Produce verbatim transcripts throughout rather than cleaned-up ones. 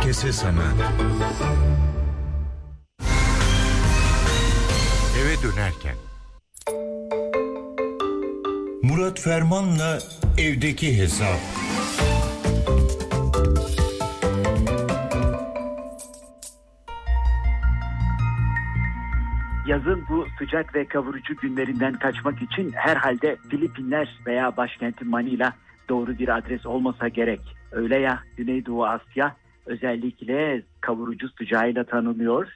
Herkese sana. Eve dönerken. Murat Ferman'la evdeki hesap. Yazın bu sıcak ve kavurucu günlerinden kaçmak için herhalde Filipinler veya başkenti Manila doğru bir adres olmasa gerek. Öyle ya, Güneydoğu Asya özellikle kavurucu sıcağıyla tanınıyor.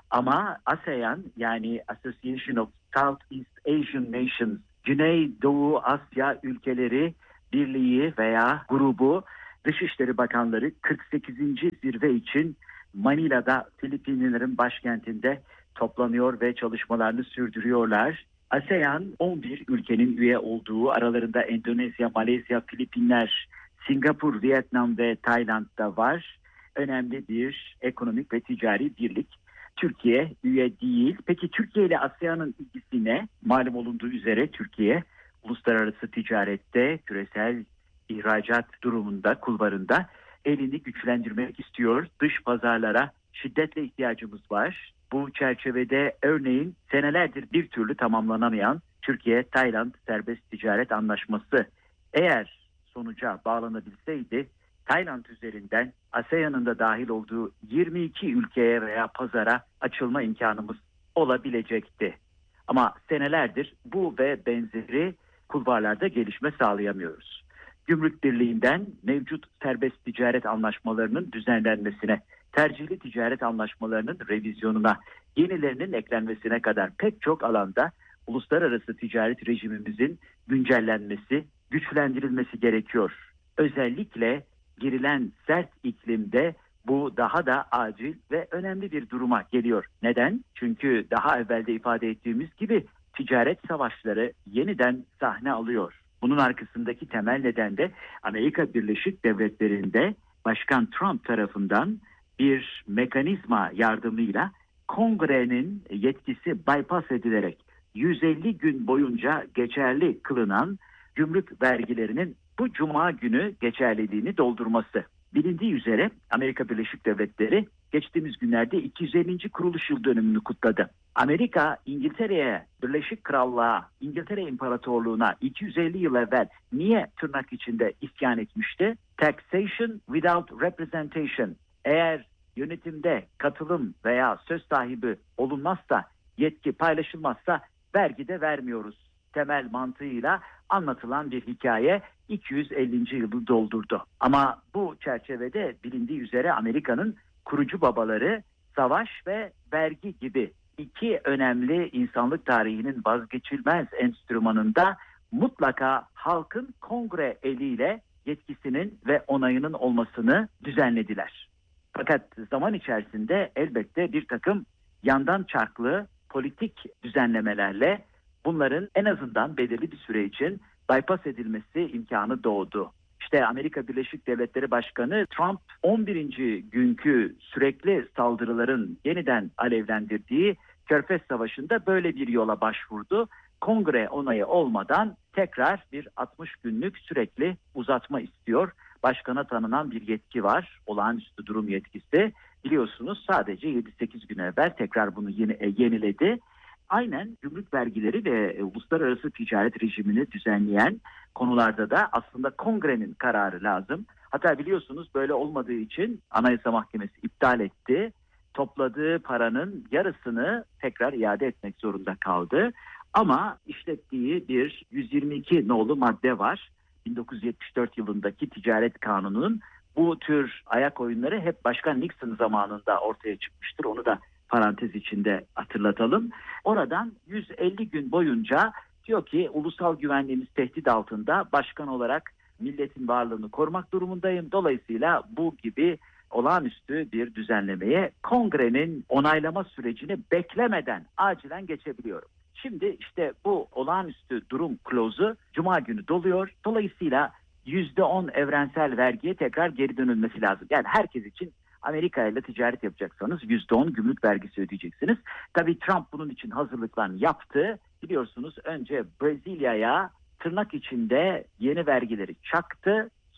Ama ASEAN, yani Association of Southeast Asian Nations, Güneydoğu Asya Ülkeleri Birliği veya grubu Dışişleri Bakanları kırk sekizinci zirve için Manila'da, Filipinlerin başkentinde toplanıyor ve çalışmalarını sürdürüyorlar. ASEAN on bir ülkenin üye olduğu, aralarında Endonezya, Malezya, Filipinler, Singapur, Vietnam ve Tayland'da var. Önemli bir ekonomik ve ticari birlik. Türkiye üye değil. Peki Türkiye ile ASEAN'ın ilgisi ne? Malum olunduğu üzere Türkiye uluslararası ticarette, küresel ihracat durumunda, kulvarında elini güçlendirmek istiyor. Dış pazarlara şiddetle ihtiyacımız var. Bu çerçevede örneğin senelerdir bir türlü tamamlanamayan Türkiye-Tayland Serbest Ticaret Anlaşması eğer sonuca bağlanabilseydi, Tayland üzerinden ASEAN'ın da dahil olduğu yirmi iki ülkeye veya pazara açılma imkanımız olabilecekti. Ama senelerdir bu ve benzeri kulvarlarda gelişme sağlayamıyoruz. Gümrük Birliği'nden mevcut serbest ticaret anlaşmalarının düzenlenmesine, tercihli ticaret anlaşmalarının revizyonuna, yenilerinin eklenmesine kadar pek çok alanda uluslararası ticaret rejimimizin güncellenmesi, güçlendirilmesi gerekiyor. Özellikle girilen sert iklimde bu daha da acil ve önemli bir duruma geliyor. Neden? Çünkü daha evvelde ifade ettiğimiz gibi ticaret savaşları yeniden sahne alıyor. Bunun arkasındaki temel neden de Amerika Birleşik Devletleri'nde Başkan Trump tarafından bir mekanizma yardımıyla Kongre'nin yetkisi bypass edilerek yüz elli gün boyunca geçerli kılınan gümrük vergilerinin bu cuma günü geçerliliğini doldurması. Bilindiği üzere Amerika Birleşik Devletleri geçtiğimiz günlerde iki yüz ellinci kuruluş yıl dönümünü kutladı. Amerika, İngiltere'ye, Birleşik Krallığa, İngiltere İmparatorluğu'na iki yüz elli yıl evvel niye tırnak içinde isyan etmişti? Taxation without representation. Eğer yönetimde katılım veya söz sahibi olunmazsa, yetki paylaşılmazsa vergi de vermiyoruz temel mantığıyla anlatılan bir hikaye iki yüz ellinci yılı doldurdu. Ama bu çerçevede bilindiği üzere Amerika'nın kurucu babaları savaş ve vergi gibi iki önemli insanlık tarihinin vazgeçilmez enstrümanında mutlaka halkın kongre eliyle yetkisinin ve onayının olmasını düzenlediler. Fakat zaman içerisinde elbette bir takım yandan çarklı politik düzenlemelerle bunların en azından belirli bir süre için bypass edilmesi imkanı doğdu. İşte Amerika Birleşik Devletleri Başkanı Trump on birinci günkü sürekli saldırıların yeniden alevlendirdiği Körfez Savaşı'nda böyle bir yola başvurdu. Kongre onayı olmadan tekrar bir altmış günlük sürekli uzatma istiyor. Başkana tanınan bir yetki var, olağanüstü durum yetkisi. Biliyorsunuz sadece yedi sekiz gün evvel tekrar bunu yeni, yeniledi. Aynen gümrük vergileri ve e, uluslararası ticaret rejimini düzenleyen konularda da aslında kongrenin kararı lazım. Hatta biliyorsunuz böyle olmadığı için Anayasa Mahkemesi iptal etti. Topladığı paranın yarısını tekrar iade etmek zorunda kaldı. Ama işlettiği bir yüz yirmi iki nolu madde var. bin dokuz yüz yetmiş dört yılındaki ticaret kanununun bu tür ayak oyunları hep Başkan Nixon zamanında ortaya çıkmıştır. Onu da parantez içinde hatırlatalım. Oradan yüz elli gün boyunca diyor ki ulusal güvenliğimiz tehdit altında, başkan olarak milletin varlığını korumak durumundayım. Dolayısıyla bu gibi olağanüstü bir düzenlemeye kongrenin onaylama sürecini beklemeden acilen geçebiliyorum. Şimdi işte bu olağanüstü durum klozu cuma günü doluyor. Dolayısıyla yüzde on evrensel vergiye tekrar geri dönülmesi lazım. Yani herkes için Amerika ile ticaret yapacaksanız yüzde on gümrük vergisi ödeyeceksiniz. Tabii Trump bunun için hazırlıklarını yaptı. Biliyorsunuz önce Brezilya'ya tırnak içinde yeni vergileri çaktı.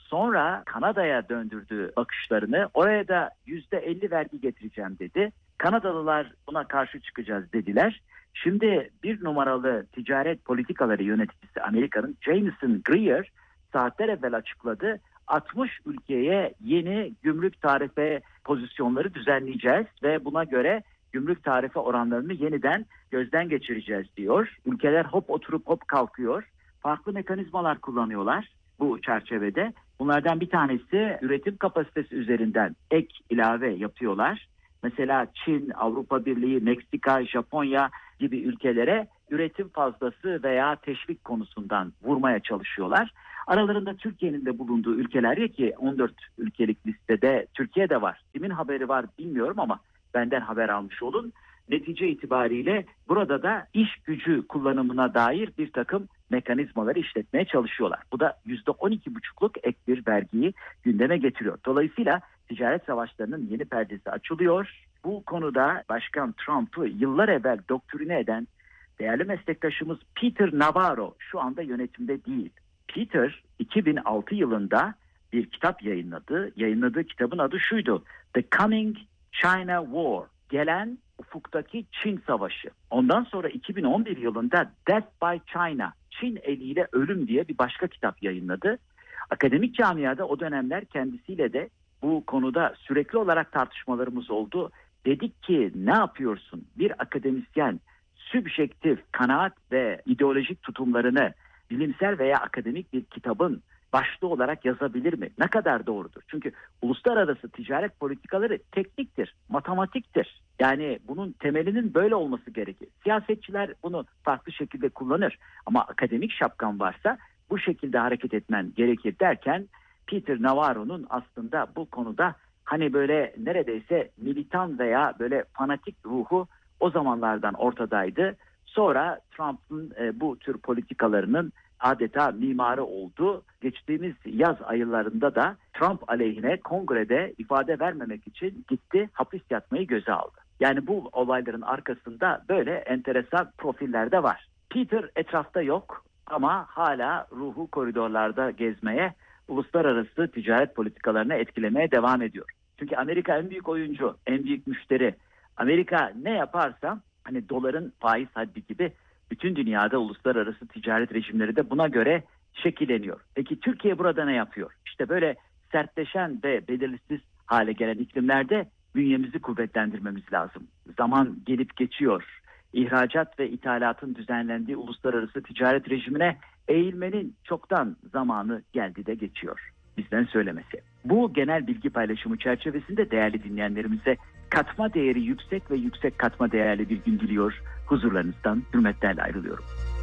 Sonra Kanada'ya döndürdü bakışlarını. Oraya da yüzde elli vergi getireceğim dedi. Kanadalılar buna karşı çıkacağız dediler. Şimdi bir numaralı ticaret politikaları yöneticisi Amerika'nın Jameson Greer saatler evvel açıkladı. altmış ülkeye yeni gümrük tarife pozisyonları düzenleyeceğiz ve buna göre gümrük tarife oranlarını yeniden gözden geçireceğiz diyor. Ülkeler hop oturup hop kalkıyor. Farklı mekanizmalar kullanıyorlar bu çerçevede. Bunlardan bir tanesi üretim kapasitesi üzerinden ek ilave yapıyorlar. Mesela Çin, Avrupa Birliği, Meksika, Japonya gibi ülkelere üretim fazlası veya teşvik konusundan vurmaya çalışıyorlar. Aralarında Türkiye'nin de bulunduğu ülkeler ya ki on dört ülkelik listede Türkiye de var. Kimin haberi var bilmiyorum ama benden haber almış olun. Netice itibariyle burada da iş gücü kullanımına dair bir takım mekanizmaları işletmeye çalışıyorlar. Bu da yüzde on iki buçukluk ek bir vergiyi gündeme getiriyor. Dolayısıyla ticaret savaşlarının yeni perdesi açılıyor. Bu konuda Başkan Trump'ı yıllar evvel doktrine eden değerli meslektaşımız Peter Navarro şu anda yönetimde değil. Peter iki bin altı yılında bir kitap yayınladı. Yayınladığı kitabın adı şuydu: The Coming China War. Gelen ufuktaki Çin Savaşı. Ondan sonra iki bin on bir yılında Death by China, Çin eliyle ölüm diye bir başka kitap yayınladı. Akademik camiada o dönemler kendisiyle de bu konuda sürekli olarak tartışmalarımız oldu. Dedik ki ne yapıyorsun? Bir akademisyen sübjektif kanaat ve ideolojik tutumlarını bilimsel veya akademik bir kitabın başlığı olarak yazabilir mi? Ne kadar doğrudur? Çünkü uluslararası ticaret politikaları tekniktir, matematiktir. Yani bunun temelinin böyle olması gerekir. Siyasetçiler bunu farklı şekilde kullanır ama akademik şapkan varsa bu şekilde hareket etmen gerekir derken Peter Navarro'nun aslında bu konuda hani böyle neredeyse militan veya böyle fanatik ruhu o zamanlardan ortadaydı. Sonra Trump'ın e, bu tür politikalarının adeta mimarı oldu. Geçtiğimiz yaz aylarında da Trump aleyhine kongrede ifade vermemek için gitti, hapis yatmayı göze aldı. Yani bu olayların arkasında böyle enteresan profiller de var. Peter etrafta yok ama hala ruhu koridorlarda gezmeye, uluslararası ticaret politikalarını etkilemeye devam ediyor. Çünkü Amerika en büyük oyuncu, en büyük müşteri. Amerika ne yaparsa hani doların faiz haddi gibi bütün dünyada uluslararası ticaret rejimleri de buna göre şekilleniyor. Peki Türkiye burada ne yapıyor? İşte böyle sertleşen ve belirsiz hale gelen iklimlerde bünyemizi kuvvetlendirmemiz lazım. Zaman gelip geçiyor. İhracat ve ithalatın düzenlendiği uluslararası ticaret rejimine eğilmenin çoktan zamanı geldi de geçiyor. Bizden söylemesi. Bu genel bilgi paylaşımı çerçevesinde değerli dinleyenlerimize katma değeri yüksek ve yüksek katma değerli bir gün diliyor. Huzurlarınızdan hürmetlerle ayrılıyorum.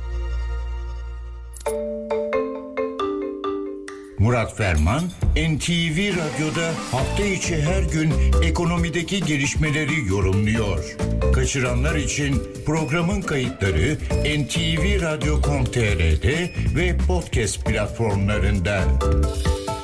Murat Ferman, N T V Radyo'da hafta içi her gün ekonomideki gelişmeleri yorumluyor. Kaçıranlar için programın kayıtları en te ve radyo nokta com nokta tr ve podcast platformlarında.